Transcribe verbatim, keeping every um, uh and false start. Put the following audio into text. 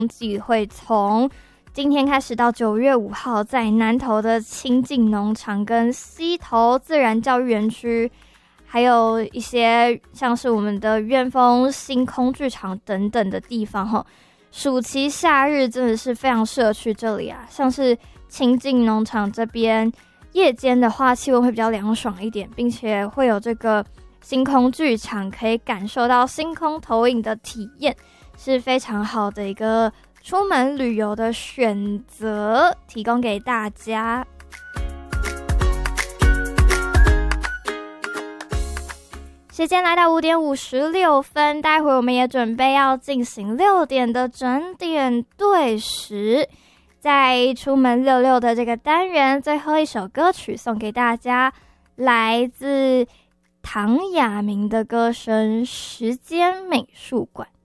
季会从今天开始到九月五号，在南投的清境农场跟溪头自然教育园区，还有一些像是我们的院风星空剧场等等的地方齁，暑期夏日真的是非常适合去这里啊。像是清境农场这边，夜间的话气温会比较凉爽一点，并且会有这个星空剧场，可以感受到星空投影的体验，是非常好的一个出门旅游的选择，提供给大家。时间来到五点五十六分，待会我们也准备要进行六点的整点对时。在出门溜溜的这个单元，最后一首歌曲送给大家，来自唐雅明的歌声《时间美术馆》。